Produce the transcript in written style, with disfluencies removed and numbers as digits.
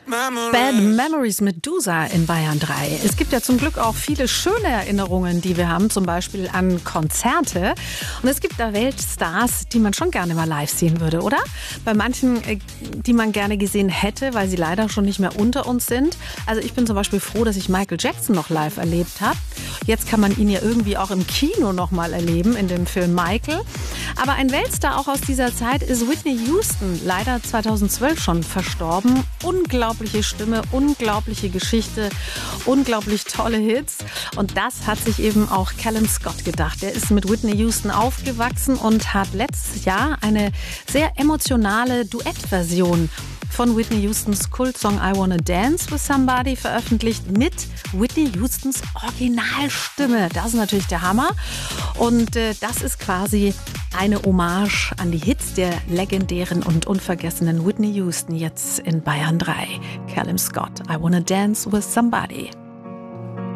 Bad Memories mit Dusa in Bayern 3. Es gibt ja zum Glück auch viele schöne Erinnerungen, die wir haben, zum Beispiel an Konzerte. Und es gibt da Weltstars, die man schon gerne mal live sehen würde, oder? Bei manchen, die man gerne gesehen hätte, weil sie leider schon nicht mehr unter uns sind. Also ich bin zum Beispiel froh, dass ich Michael Jackson noch live erlebt habe. Jetzt kann man ihn ja irgendwie auch im Kino noch mal erleben, in dem Film Michael. Aber ein Weltstar auch aus dieser Zeit ist Whitney Houston, leider 2012 schon verstorben. Unglaubliche Stimme, unglaubliche Geschichte, unglaublich tolle Hits. Und das hat sich eben auch Callum Scott gedacht. Er ist mit Whitney Houston aufgewachsen und hat letztes Jahr eine sehr emotionale Duettversion von Whitney Houstons Kultsong I Wanna Dance with Somebody veröffentlicht mit Whitney Houstons Originalstimme. Das ist natürlich der Hammer. Und das ist quasi eine Hommage an die Hits der legendären und unvergessenen Whitney Houston jetzt in Bayern 3. Callum Scott, I Wanna Dance with Somebody.